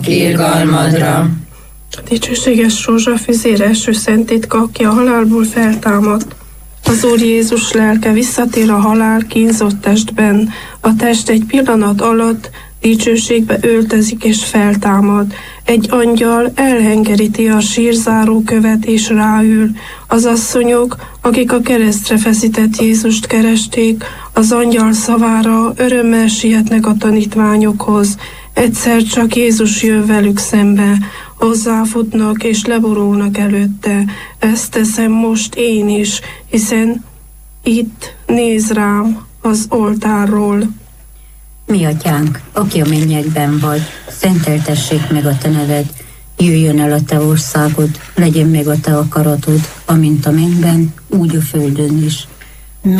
irgalmadra. A dicsőséges rózsafüzér első szenttitka, aki a halálból feltámadt. Az Úr Jézus lelke visszatér a halál kínzott testben. A test egy pillanat alatt dicsőségbe öltözik és feltámad. Egy angyal elhengeríti a sírzáró követ és ráül. Az asszonyok, akik a keresztre feszített Jézust keresték, az angyal szavára örömmel sietnek a tanítványokhoz. Egyszer csak Jézus jön velük szembe, hozzáfutnak és leborulnak előtte. Ezt teszem most én is, hiszen itt néz rám az oltárról. Mi atyánk, aki a mennyekben vagy, szenteltessék meg a te neved, jöjjön el a te országod, legyen meg a te akaratod, amint a mennyben, úgy a földön is.